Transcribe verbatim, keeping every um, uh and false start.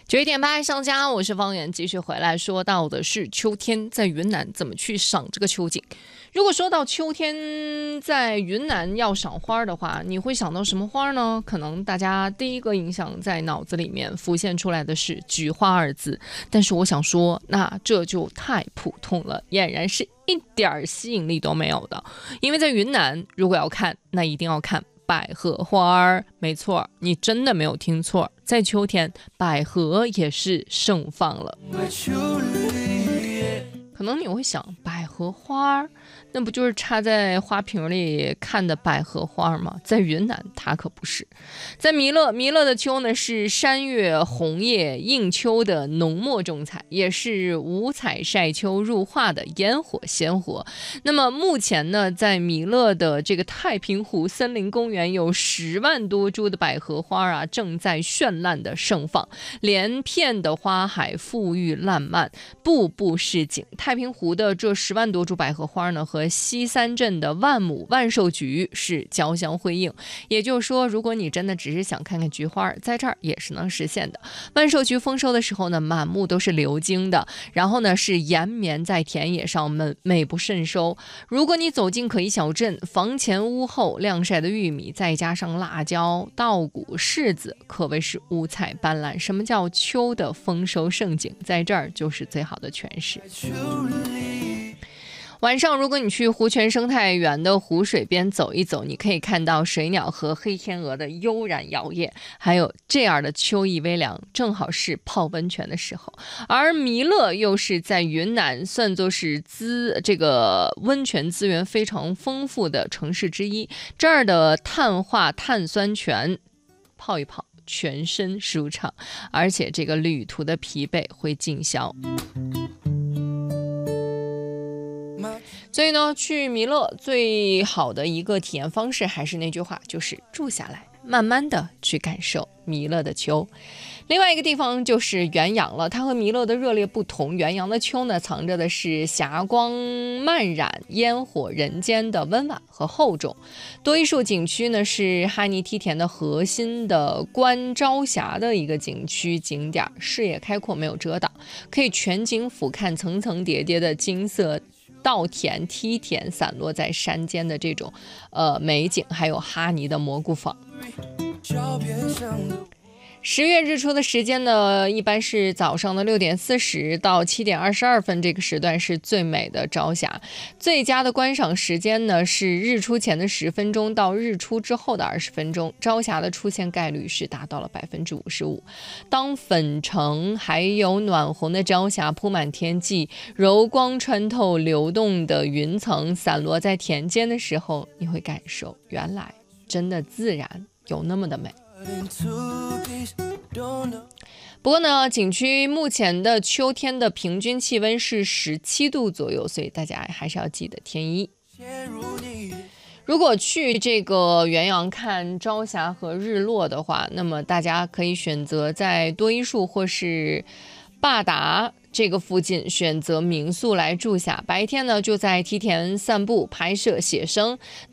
九一点八上家，我是方圆，继续回来说到的是秋天在云南怎么去赏这个秋景。如果说到秋天在云南要赏花的话，你会想到什么花呢？可能大家第一个印象在脑子里面浮现出来的是菊花二字，但是我想说，那这就太普通了，俨然是一点吸引力都没有的。因为在云南，如果要看，那一定要看百合花儿，没错，你真的没有听错，在秋天，百合也是盛放了。可能你会想，百合花那不就是插在花瓶里看的百合花吗？在云南它可不是。在弥勒，弥勒的秋呢是山月红叶映秋的浓墨重彩，也是五彩晒秋入画的烟火鲜活。那么目前呢，在弥勒的这个太平湖森林公园有十万多株的百合花啊，正在绚烂的盛放，连片的花海馥郁烂漫，步步是景。太平湖的这十万多株百合花呢，和西三镇的万亩万寿菊是交相辉映。也就是说，如果你真的只是想看看菊花，在这儿也是能实现的。万寿菊丰收的时候呢，满目都是流金的，然后呢是延绵在田野上，美美不胜收。如果你走进可怡小镇，房前屋后晾晒的玉米，再加上辣椒、稻谷、柿子，可谓是五彩斑斓。什么叫秋的丰收盛景？在这儿就是最好的诠释。晚上如果你去湖泉生态园的湖水边走一走，你可以看到水鸟和黑天鹅的悠然摇曳，还有这样的秋意微凉，正好是泡温泉的时候。而弥勒又是在云南算作是资这个温泉资源非常丰富的城市之一，这儿的碳化碳酸泉泡一泡全身舒畅，而且这个旅途的疲惫会尽消。所以呢，去弥勒最好的一个体验方式还是那句话，就是住下来，慢慢的去感受弥勒的秋。另外一个地方就是元阳了，它和弥勒的热烈不同，元阳的秋呢，藏着的是霞光漫染、烟火人间的温婉和厚重。多依树景区呢，是哈尼梯田的核心的观朝霞的一个景区景点，视野开阔，没有遮挡，可以全景俯瞰层层叠叠的金色稻田、梯田散落在山间的这种呃美景，还有哈尼的蘑菇坊。十月日出的时间呢，一般是早上的六点四十到七点二十二分，这个时段是最美的朝霞。最佳的观赏时间呢是日出前的十分钟到日出之后的二十分钟，朝霞的出现概率是达到了百分之五十五。当粉橙还有暖红的朝霞铺满天际，柔光穿透流动的云层，散落在田间的时候，你会感受原来真的自然有那么的美。不过呢，景区目前的秋天的平均气温是十七度左右，所以大家还是要记得添衣。如果去这个元阳看朝霞和日落的话，那么大家可以选择在多依树或是坝达这个附近选择民宿来住下，白天呢就在梯田散步、拍摄写生。